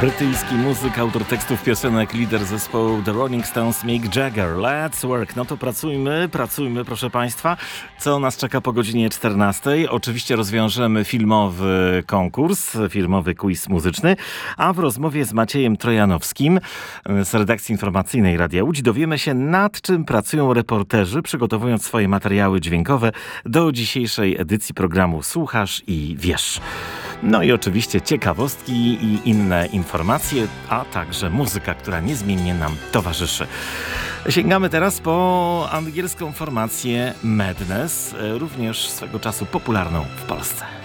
Brytyjski muzyk, autor tekstów piosenek, lider zespołu The Rolling Stones, Mick Jagger. Let's work. No to pracujmy, proszę Państwa. Co nas czeka po godzinie 14? Oczywiście rozwiążemy filmowy konkurs, filmowy quiz muzyczny, a w rozmowie z Maciejem Trojanowskim z redakcji informacyjnej Radia Łódź dowiemy się, nad czym pracują reporterzy, przygotowując swoje materiały dźwiękowe do dzisiejszej edycji programu Słuchasz i Wiesz. No i oczywiście ciekawostki i inne informacje, a także muzyka, która niezmiennie nam towarzyszy. Sięgamy teraz po angielską formację Madness, również swego czasu popularną w Polsce.